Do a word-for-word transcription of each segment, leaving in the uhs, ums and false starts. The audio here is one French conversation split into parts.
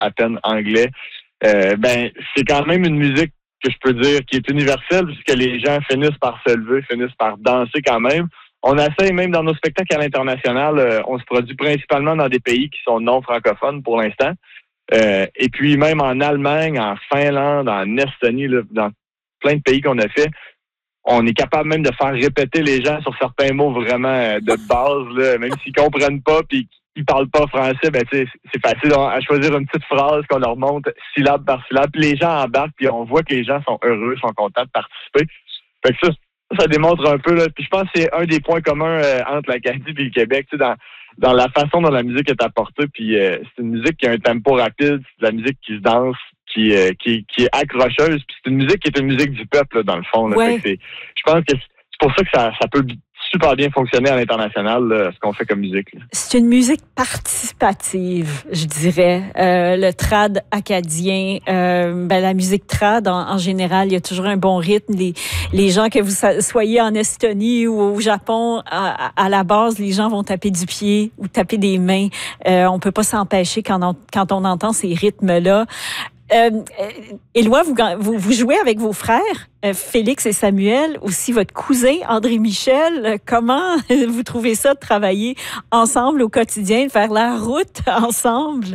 à peine anglais. Euh, ben, c'est quand même une musique que je peux dire qui est universelle puisque les gens finissent par se lever, finissent par danser quand même. On essaie même dans nos spectacles à l'international, euh, on se produit principalement dans des pays qui sont non francophones pour l'instant. Euh, et puis même en Allemagne, en Finlande, en Estonie, là, dans plein de pays qu'on a fait, on est capable même de faire répéter les gens sur certains mots vraiment de base, là, même s'ils comprennent pas puis qu'ils parlent pas français, ben tu sais, c'est facile à choisir une petite phrase qu'on leur montre syllabe par syllabe. Puis les gens embarquent, puis on voit que les gens sont heureux, sont contents de participer. Fait que ça, ça démontre un peu, là. Puis je pense que c'est un des points communs euh, entre l'Acadie et le Québec, tu sais, dans, dans la façon dont la musique est apportée. Puis euh, c'est une musique qui a un tempo rapide, c'est de la musique qui se danse, qui, euh, qui, qui est accrocheuse. Puis c'est une musique qui est une musique du peuple, là, dans le fond. Là. Ouais. Fait que c'est, je pense que c'est pour ça que ça, ça peut super bien fonctionner à l'international, là, ce qu'on fait comme musique. Là. C'est une musique participative, je dirais. Euh, le trad acadien, euh, ben, la musique trad, en, en général, il y a toujours un bon rythme. Les, les gens, que vous soyez en Estonie ou au Japon, à, à la base, les gens vont taper du pied ou taper des mains. Euh, on peut pas s'empêcher quand on, quand on entend ces rythmes-là. Euh, Éloi, vous, vous, vous jouez avec vos frères, euh, Félix et Samuel, aussi votre cousin André Michel. Comment vous trouvez ça de travailler ensemble au quotidien, de faire la route ensemble?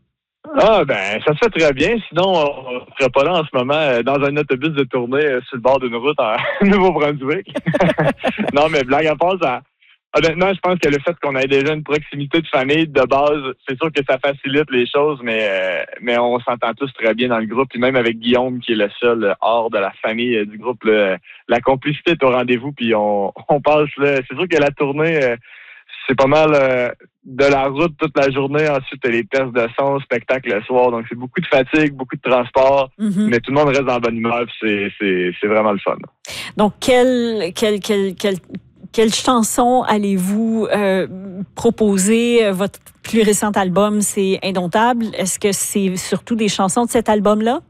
Ah, ben, ça se fait très bien. Sinon, on ne serait pas là en ce moment dans un autobus de tournée sur le bord d'une route en Nouveau-Brunswick. Non, mais blague à part, ça... Honnêtement, je pense que le fait qu'on ait déjà une proximité de famille de base, c'est sûr que ça facilite les choses, mais euh, mais on s'entend tous très bien dans le groupe. Puis même avec Guillaume, qui est le seul hors de la famille euh, du groupe, là, la complicité est au rendez-vous. Puis on, on passe là. C'est sûr que la tournée, euh, c'est pas mal euh, de la route toute la journée. Ensuite, les tests de son, spectacle le soir. Donc c'est beaucoup de fatigue, beaucoup de transport, mm-hmm. mais tout le monde reste en bonne humeur. Puis c'est c'est c'est vraiment le fun. Donc quel quel quel quel Quelle chanson allez-vous euh, proposer? Votre plus récent album, c'est Indomptable. Est-ce que c'est surtout des chansons de cet album-là?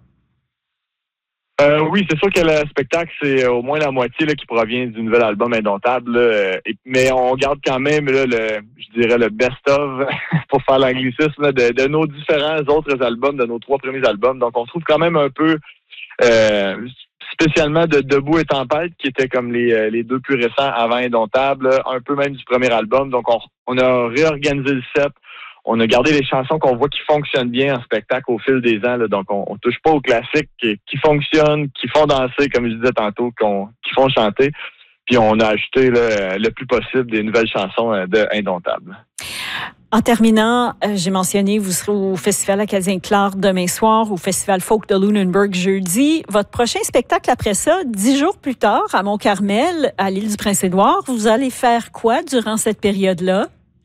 Euh, oui, c'est sûr que le spectacle, c'est au moins la moitié là, qui provient du nouvel album Indomptable. Là, et, mais on garde quand même, là, le, je dirais, le best-of, pour faire l'anglicisme, là, de, de nos différents autres albums, de nos trois premiers albums. Donc, on trouve quand même un peu... Euh, spécialement de Debout et Tempête, qui étaient comme les, les deux plus récents avant Indomptable, un peu même du premier album. Donc, on, on a réorganisé le set. On a gardé les chansons qu'on voit qui fonctionnent bien en spectacle au fil des ans. Là. Donc, on, on touche pas aux classiques qui, qui fonctionnent, qui font danser, comme je disais tantôt, qu'on, qui font chanter. Puis, on a ajouté là, le plus possible des nouvelles chansons de Indomptable. En terminant, euh, j'ai mentionné, vous serez au Festival acadien Clark demain soir, au Festival Folk de Lunenburg jeudi. Votre prochain spectacle après ça, dix jours plus tard, à Mont-Carmel, à l'île du Prince-Édouard. Vous allez faire quoi durant cette période-là?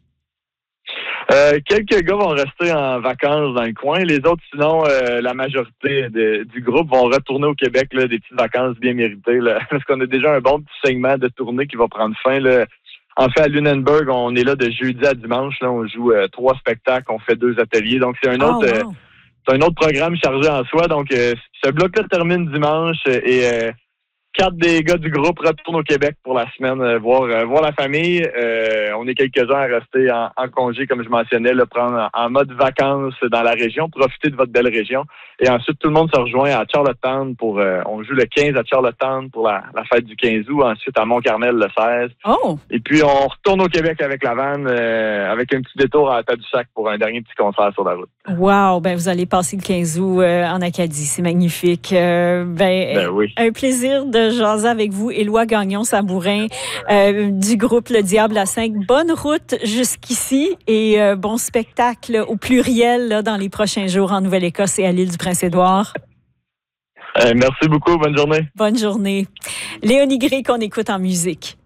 Euh, quelques gars vont rester en vacances dans le coin. Les autres, sinon, euh, la majorité de, du groupe vont retourner au Québec, là, des petites vacances bien méritées. Là, parce qu'on a déjà un bon petit segment de tournée qui va prendre fin, là. En fait, à Lunenburg, on est là de jeudi à dimanche. Là, on joue euh, trois spectacles, on fait deux ateliers. Donc, c'est un autre, oh, wow. euh, c'est un autre programme chargé en soi. Donc, euh, ce bloc-là termine dimanche et euh, quatre des gars du groupe retournent au Québec pour la semaine, euh, voir euh, voir la famille. Euh, on est quelques-uns à rester en, en congé, comme je mentionnais, là, prendre en, en mode vacances dans la région, profiter de votre belle région. Et ensuite, tout le monde se rejoint à Charlottetown pour... Euh, on joue le quinze à Charlottetown pour la, la fête du quinze août. Ensuite, à Mont-Carmel le seize. Oh. Et puis, on retourne au Québec avec la vanne, euh, avec un petit détour à Tadoussac pour un dernier petit concert sur la route. Wow! Ben, vous allez passer le quinze août euh, en Acadie. C'est magnifique. Euh, ben, ben oui. Un plaisir de jaser avec vous, Éloi Gagnon-Sabourin, euh, du groupe Le Diable à cinq. Bonne route jusqu'ici et euh, bon spectacle au pluriel là, dans les prochains jours en Nouvelle-Écosse et à l'île du Prince-Édouard. Euh, merci beaucoup. Bonne journée. Bonne journée. Léonie Gray qu'on écoute en musique.